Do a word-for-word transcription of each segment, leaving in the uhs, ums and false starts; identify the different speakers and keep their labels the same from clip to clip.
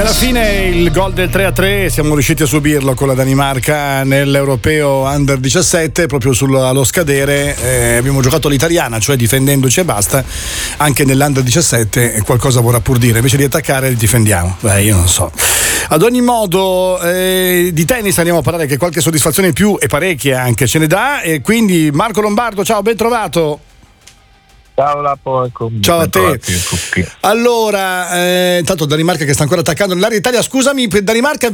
Speaker 1: alla fine il gol del tre a tre siamo riusciti a subirlo con la Danimarca nell'Europeo Under diciassette, proprio sullo, allo scadere eh, abbiamo giocato l'italiana, cioè difendendoci e basta. Anche nell'Under diciassette qualcosa vorrà pur dire, invece di attaccare difendiamo. Beh, io non so. Ad ogni modo eh, di tennis andiamo a parlare, che qualche soddisfazione in più e parecchie anche ce ne dà, e quindi Marco Lombardo, ciao, ben trovato.
Speaker 2: Ciao Lapo, ecco.
Speaker 1: Ciao a te. Allora, eh, intanto Danimarca che sta ancora attaccando nell'area d'Italia, scusami, per Danimarca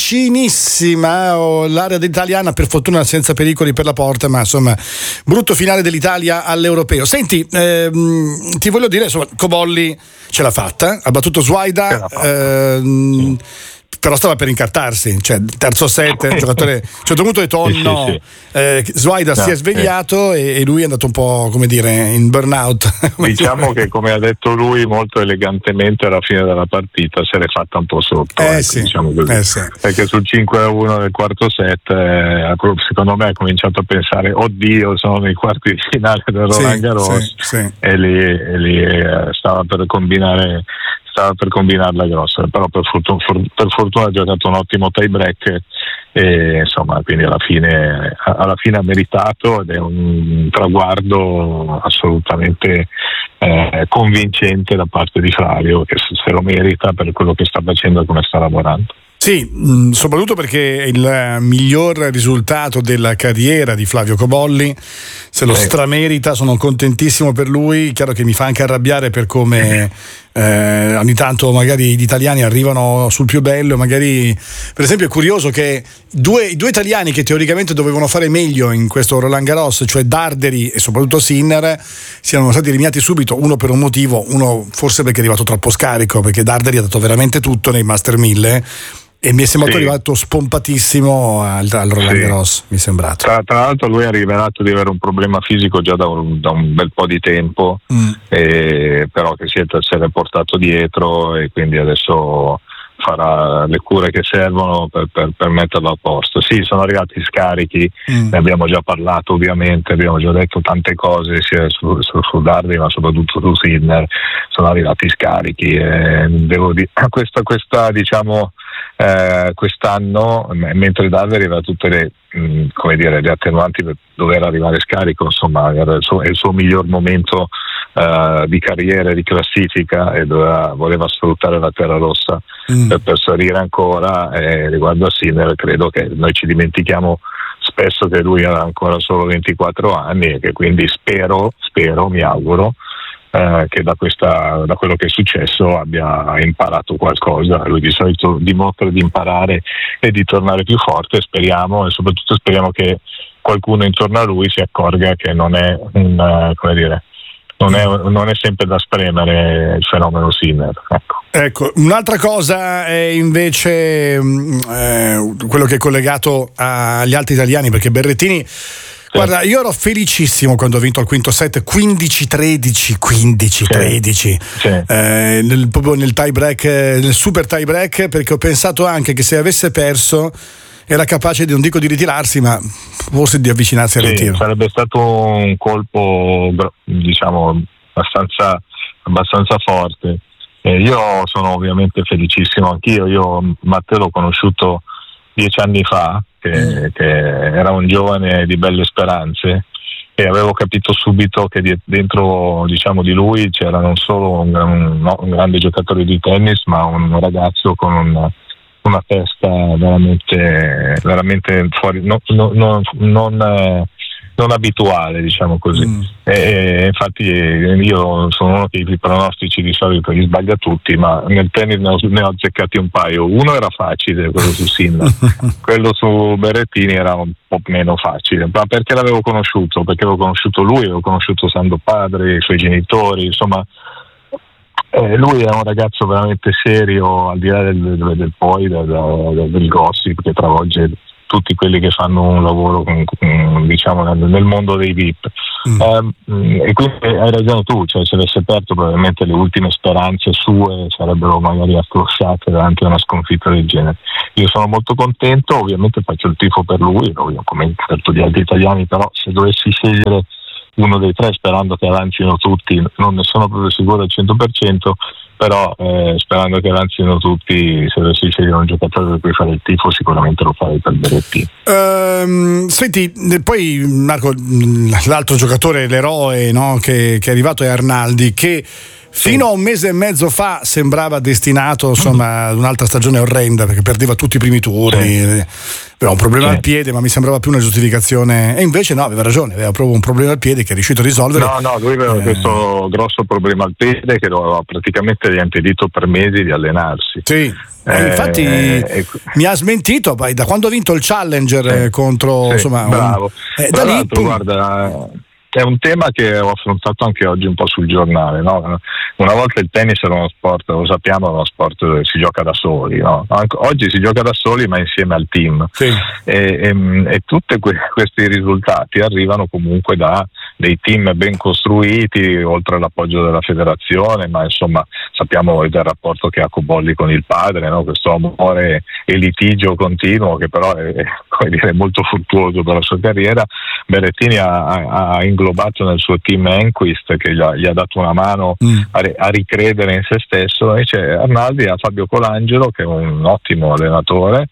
Speaker 1: vicinissima, oh, l'area italiana per fortuna senza pericoli per la porta, ma insomma brutto finale dell'Italia all'Europeo. Senti, ehm, ti voglio dire, insomma, Cobolli ce l'ha fatta, ha battuto Swaida, ehm, sì. Però stava per incartarsi, cioè terzo set, il giocatore a un certo punto ha detto oh sì, no, sì, sì. Eh, Swaida no, si è svegliato sì. e, e lui è andato un po', come dire, in burnout.
Speaker 2: Diciamo che, come ha detto lui molto elegantemente, alla fine della partita se l'è fatta un po' sotto,
Speaker 1: eh,
Speaker 2: ecco,
Speaker 1: sì.
Speaker 2: diciamo così.
Speaker 1: Eh, sì.
Speaker 2: Perché sul cinque a uno del quarto set eh, secondo me ha cominciato a pensare oddio, sono nei quarti di finale del Roland Garros,
Speaker 1: sì, sì.
Speaker 2: e lì, e lì eh, stava per combinare stava per combinarla grossa, però per fortuna, per fortuna ha giocato un ottimo tie break e insomma quindi alla fine, alla fine ha meritato, ed è un traguardo assolutamente eh, convincente da parte di Flavio, che se lo merita per quello che sta facendo e come sta lavorando.
Speaker 1: Sì, mh, soprattutto perché è il miglior risultato della carriera di Flavio Cobolli, se lo stramerita, sono contentissimo per lui. Chiaro che mi fa anche arrabbiare per come eh, ogni tanto magari gli italiani arrivano sul più bello, magari per esempio è curioso che due, i due italiani che teoricamente dovevano fare meglio in questo Roland Garros, cioè Darderi e soprattutto Sinner, siano stati eliminati subito, uno per un motivo, uno forse perché è arrivato troppo scarico, perché Darderi ha dato veramente tutto nei Master mille e mi è sembrato sì. arrivato spompatissimo al, al Roland Garros, sì. mi è sembrato.
Speaker 2: Tra, tra l'altro lui ha rivelato di avere un problema fisico già da un, da un bel po' di tempo, mm. e, però che si è, se l'è portato dietro e quindi adesso farà le cure che servono per, per, per metterlo a posto. Sì, sono arrivati scarichi, mm. ne abbiamo già parlato ovviamente, abbiamo già detto tante cose sia su, su, su Dardi ma soprattutto su Sinner, sono arrivati scarichi e devo dire questa, questa diciamo Eh, quest'anno, mentre Dardi aveva tutte le mh, come dire le attenuanti per dover arrivare scarico, insomma era il suo, è il suo miglior momento uh, di carriera e di classifica, e doveva, voleva sfruttare la terra rossa mm. per, per salire ancora. E riguardo a Sinner credo che noi ci dimentichiamo spesso che lui ha ancora solo ventiquattro anni e che quindi spero, spero, mi auguro Eh, che da, questa, da quello che è successo abbia imparato qualcosa. Lui di solito dimostra di imparare e di tornare più forte, speriamo, e soprattutto speriamo che qualcuno intorno a lui si accorga che non è un, uh, come dire, non è, non è sempre da spremere il fenomeno Sinner. Ecco.
Speaker 1: Ecco, un'altra cosa è invece eh, quello che è collegato agli altri italiani, perché Berrettini, guarda, io ero felicissimo quando ho vinto al quinto set quindici tredici, quindici tredici, sì. eh, nel, proprio nel tie break, nel super tie break, perché ho pensato anche che se avesse perso era capace di, non dico di ritirarsi, ma forse di avvicinarsi al
Speaker 2: sì,
Speaker 1: ritiro.
Speaker 2: Sarebbe stato un colpo, diciamo, abbastanza, abbastanza forte. Eh, io sono ovviamente felicissimo anch'io. Io Matteo l'ho conosciuto dieci anni fa, che, mm. che era un giovane di belle speranze, e avevo capito subito che dentro, diciamo, di lui c'era non solo un, un, un grande giocatore di tennis, ma un ragazzo con un, una testa veramente, veramente fuori, no, no, no, non, eh, non abituale, diciamo così. Mm. E, e infatti io sono uno che i pronostici di solito li sbaglia tutti, ma nel tennis ne ho, ne ho azzeccati un paio. Uno era facile, quello su Sinner, quello su Berrettini era un po' meno facile, ma perché l'avevo conosciuto, perché avevo conosciuto lui, avevo conosciuto Sando padre, i suoi genitori, insomma. Eh, lui è un ragazzo veramente serio, al di là del, del, del poi del, del, del gossip che travolge tutti quelli che fanno un lavoro con, con, diciamo nel, nel mondo dei V I P. Mm. Eh, e quindi hai ragione tu, cioè se avesse aperto probabilmente le ultime speranze sue sarebbero magari afflosciate davanti a una sconfitta del genere. Io sono molto contento, ovviamente faccio il tifo per lui, come certo di altri italiani, però se dovessi scegliere uno dei tre, sperando che avancino tutti, non ne sono proprio sicuro al cento per cento, però eh, sperando che avanzino tutti, se dovessi scegliere un giocatore per cui fare il tifo sicuramente lo farei per Berrettini.
Speaker 1: Uh, senti, poi Marco, l'altro giocatore, l'eroe, no, che, che è arrivato è Arnaldi, che fino a un mese e mezzo fa sembrava destinato, insomma, ad un'altra stagione orrenda perché perdeva tutti i primi turni, sì. Aveva un problema sì. al piede, ma mi sembrava più una giustificazione, e invece no, aveva ragione, aveva proprio un problema al piede che è riuscito a risolvere.
Speaker 2: No, no, lui aveva eh... questo grosso problema al piede che lo aveva praticamente impedito per mesi di allenarsi.
Speaker 1: Sì. Eh, infatti eh, mi ha smentito poi da quando ha vinto il Challenger eh, contro
Speaker 2: sì,
Speaker 1: insomma
Speaker 2: bravo.
Speaker 1: Un, eh,
Speaker 2: Tra
Speaker 1: da lì,
Speaker 2: l'altro, guarda, è un tema che ho affrontato anche oggi un po' sul giornale, no? Una volta il tennis era uno sport, lo sappiamo, era uno sport dove si gioca da soli, no? Oggi si gioca da soli ma insieme al team,
Speaker 1: sì.
Speaker 2: e, e, e tutti que- questi risultati arrivano comunque da dei team ben costruiti, oltre all'appoggio della federazione, ma insomma sappiamo del rapporto che ha Cobolli con il padre, no? Questo amore e litigio continuo che però è, è come dire, molto fruttuoso per la sua carriera. Berrettini ha, ha inglobato nel suo team Enquist, che gli ha, gli ha dato una mano mm. a, a ricredere in se stesso, e c'è Arnaldi a Fabio Colangelo, che è un ottimo allenatore,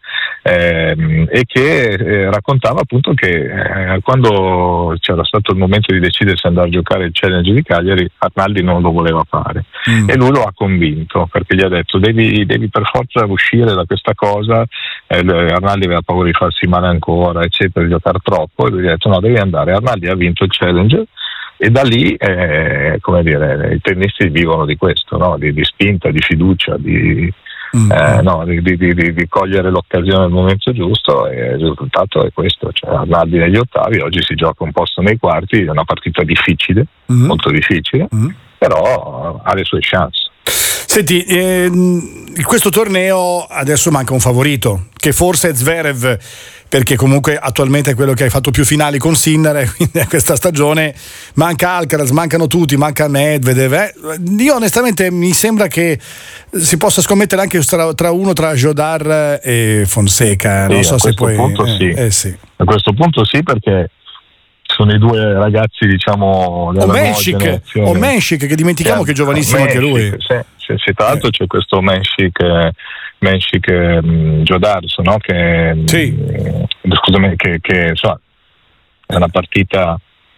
Speaker 2: ehm, e che eh, raccontava appunto che eh, quando c'era stato il momento di decidere se andare a giocare il Challenge di Cagliari, Arnaldi non lo voleva fare mm. e lui lo ha convinto, perché gli ha detto devi, devi per forza uscire da questa cosa. eh, Arnaldi aveva paura di farsi male ancora, eccetera, di giocare troppo, e lui gli ha detto no, devi andare. Arnaldi ha vinto il Challenge e da lì eh, come dire, i tennisti vivono di questo, no? di, di spinta, di fiducia, di Mm. Eh, no, di, di, di, di cogliere l'occasione al momento giusto, e il risultato è questo, cioè Arnaldi negli ottavi, oggi si gioca un posto nei quarti, è una partita difficile, mm. molto difficile, mm. però ha le sue chance.
Speaker 1: Senti, eh, in questo torneo adesso manca un favorito, che forse è Zverev, perché comunque attualmente è quello che hai fatto più finali con Sinner, quindi a questa stagione manca Alcaraz, mancano tutti, manca Medvedev. Eh. Io onestamente mi sembra che si possa scommettere anche tra, tra uno tra Jodar e Fonseca. Non
Speaker 2: sì,
Speaker 1: so
Speaker 2: a
Speaker 1: se
Speaker 2: questo
Speaker 1: puoi.
Speaker 2: Punto
Speaker 1: eh,
Speaker 2: sì.
Speaker 1: Eh, sì.
Speaker 2: A questo punto sì, perché sono i due ragazzi, diciamo, della nuova generazione.
Speaker 1: O Menšik, che dimentichiamo che, che è giovanissimo
Speaker 2: Menšik,
Speaker 1: anche lui.
Speaker 2: Sì, sì, sì, tra l'altro eh. c'è questo Menšik, Menšik um, Jodarso, no? Che,
Speaker 1: sì.
Speaker 2: um, scusami, che, che insomma, è una partita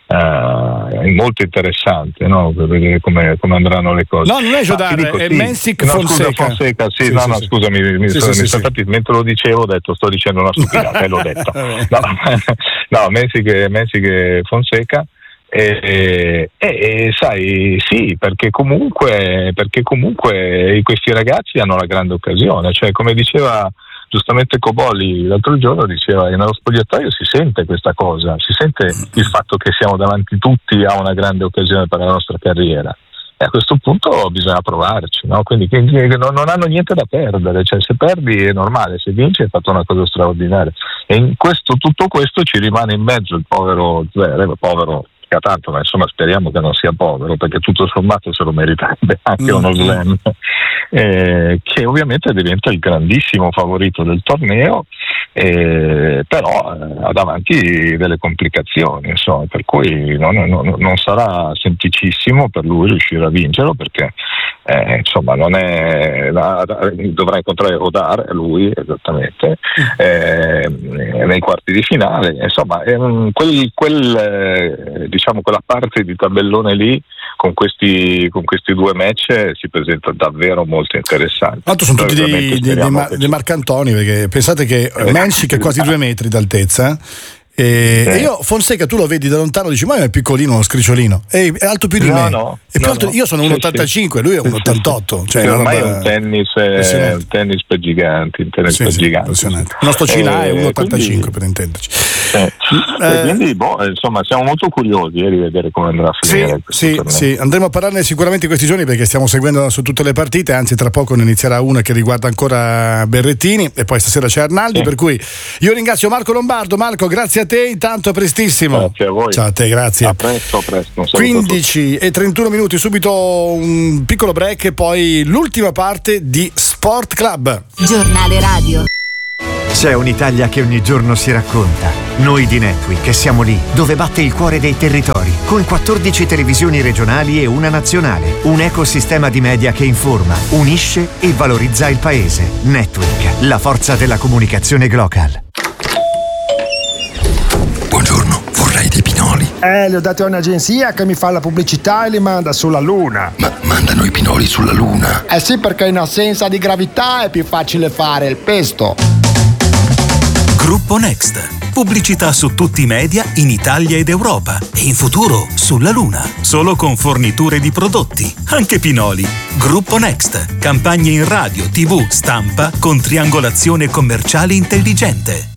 Speaker 2: uh, molto interessante, no? Per vedere come, come andranno le cose.
Speaker 1: No, non è Jodar, ah, è sì. Menšik
Speaker 2: no,
Speaker 1: Fonseca.
Speaker 2: Scusa, Fonseca, sì,
Speaker 1: sì,
Speaker 2: no,
Speaker 1: sì,
Speaker 2: no,
Speaker 1: sì.
Speaker 2: scusami, mi
Speaker 1: sì,
Speaker 2: sono,
Speaker 1: sì,
Speaker 2: mi
Speaker 1: sì,
Speaker 2: sì. mentre lo dicevo ho detto sto dicendo una stupidata e l'ho detto. No, no Menšik, Menšik Fonseca. E, e, e sai, sì, perché comunque, perché comunque questi ragazzi hanno la grande occasione, cioè come diceva giustamente Cobolli l'altro giorno, diceva che nello spogliatoio si sente questa cosa, si sente il fatto che siamo davanti tutti a una grande occasione per la nostra carriera. E a questo punto bisogna provarci, no? Quindi che, che non, non hanno niente da perdere, cioè se perdi è normale, se vinci hai fatto una cosa straordinaria. E in questo, tutto questo ci rimane in mezzo il povero Zverev, povero tanto, ma insomma speriamo che non sia povero, perché tutto sommato se lo meriterebbe anche mm-hmm. uno slam, eh, che ovviamente diventa il grandissimo favorito del torneo, eh, però eh, ha davanti delle complicazioni, insomma, per cui non, non, non sarà semplicissimo per lui riuscire a vincerlo, perché eh, insomma non è dovrà incontrare Rodar, lui esattamente, eh, nei quarti di finale, insomma è un, quel, quel eh, diciamo quella parte di tabellone lì con questi, con questi due match si presenta davvero molto interessante.
Speaker 1: Tanto sono tutti dei, dei, dei, Mar- dei Marcantoni, perché pensate che eh. Menšik è quasi due metri d'altezza. E, eh. e io Fonseca tu lo vedi da lontano, dici ma è piccolino, uno scricciolino, è, è alto più di
Speaker 2: no,
Speaker 1: me
Speaker 2: no,
Speaker 1: e più
Speaker 2: no,
Speaker 1: alto,
Speaker 2: no.
Speaker 1: io sono uno virgola ottantacinque, lui è uno virgola ottantotto, cioè
Speaker 2: ormai è un tennis, è un tennis per giganti, un tennis
Speaker 1: sì,
Speaker 2: per
Speaker 1: sì,
Speaker 2: giganti.
Speaker 1: Il nostro Cina eh, è uno virgola ottantacinque quindi, per intenderci.
Speaker 2: Eh, eh, quindi boh, insomma siamo molto curiosi eh, di vedere come andrà a finire.
Speaker 1: Sì, sì, sì, andremo a parlarne sicuramente in questi giorni, perché stiamo seguendo su tutte le partite, anzi tra poco ne inizierà una che riguarda ancora Berrettini e poi stasera c'è Arnaldi, sì. Per cui io ringrazio Marco Lombardo. Marco, grazie a te, intanto prestissimo.
Speaker 2: Grazie a voi.
Speaker 1: Ciao a te, grazie.
Speaker 2: A presto, a presto.
Speaker 1: quindici e trentuno minuti, subito un piccolo break e poi l'ultima parte di Sport Club.
Speaker 3: Giornale radio.
Speaker 4: C'è un'Italia che ogni giorno si racconta.
Speaker 3: Noi di Netweek siamo lì, dove batte il cuore dei territori, con quattordici televisioni regionali e una nazionale. Un ecosistema di media che informa, unisce e valorizza il paese. Netweek, la forza della comunicazione global.
Speaker 4: Buongiorno, vorrei dei pinoli.
Speaker 5: Eh, li ho dati a un'agenzia che mi fa la pubblicità e li manda sulla Luna.
Speaker 4: Ma mandano i pinoli sulla Luna?
Speaker 5: Eh sì, perché in assenza di gravità è più facile fare il pesto.
Speaker 6: Gruppo Next. Pubblicità su tutti i media in Italia ed Europa e in futuro sulla Luna. Solo con forniture di prodotti, anche pinoli. Gruppo Next. Campagne in radio, tivù, stampa con triangolazione commerciale intelligente.